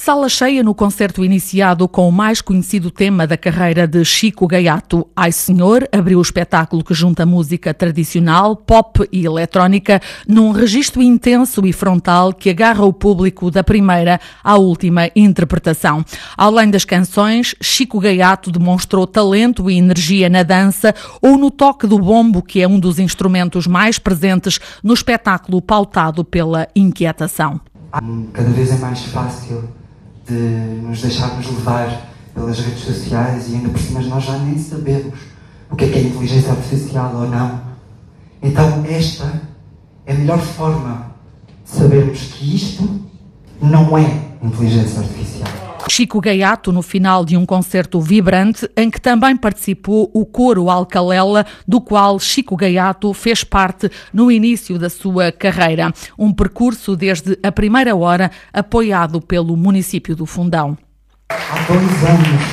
Sala cheia no concerto iniciado com o mais conhecido tema da carreira de Chico Gaiato. Ai Senhor abriu o espetáculo que junta música tradicional, pop e eletrónica num registro intenso e frontal que agarra o público da primeira à última interpretação. Além das canções, Chico Gaiato demonstrou talento e energia na dança ou no toque do bombo, que é um dos instrumentos mais presentes no espetáculo pautado pela inquietação. Cada vez é mais fácil de nos deixarmos levar pelas redes sociais e ainda por cima nós já nem sabemos o que é inteligência artificial ou não. Então esta é a melhor forma de sabermos que isto não é inteligência artificial. Chico Gaiato, no final de um concerto vibrante, em que também participou o coro Alcalela, do qual Chico Gaiato fez parte no início da sua carreira. Um percurso desde a primeira hora, apoiado pelo município do Fundão. Há 2 anos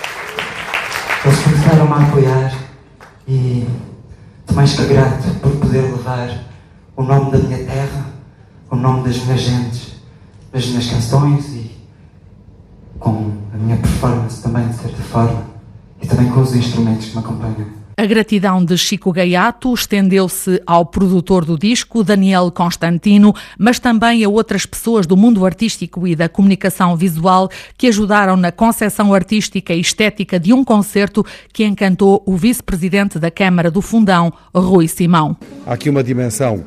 eles começaram a apoiar e estou mais que grato por poder levar o nome da minha terra, o nome das minhas gentes, das minhas canções e com a minha performance também, de certa forma, e também com os instrumentos que me acompanham. A gratidão de Chico Gaiato estendeu-se ao produtor do disco, Daniel Constantino, mas também a outras pessoas do mundo artístico e da comunicação visual que ajudaram na concepção artística e estética de um concerto que encantou o vice-presidente da Câmara do Fundão, Rui Simão. Há aqui uma dimensão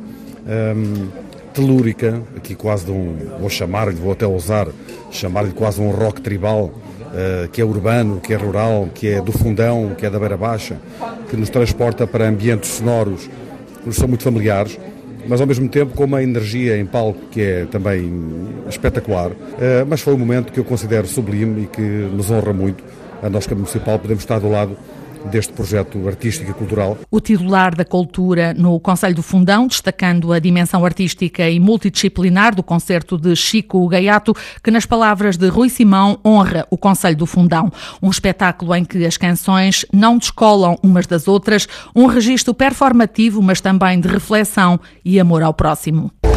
telúrica, aqui quase de vou até ousar chamar-lhe quase um rock tribal, que é urbano, que é rural, que é do Fundão, que é da Beira Baixa, que nos transporta para ambientes sonoros que nos são muito familiares, mas ao mesmo tempo com uma energia em palco que é também espetacular. Mas foi um momento que eu considero sublime e que nos honra muito. A nós, Câmara Municipal, podemos estar do lado deste projeto artístico e cultural. O titular da Cultura no Conselho do Fundão, destacando a dimensão artística e multidisciplinar do concerto de Chico Gaiato, que nas palavras de Rui Simão honra o Conselho do Fundão. Um espetáculo em que as canções não descolam umas das outras, um registro performativo, mas também de reflexão e amor ao próximo.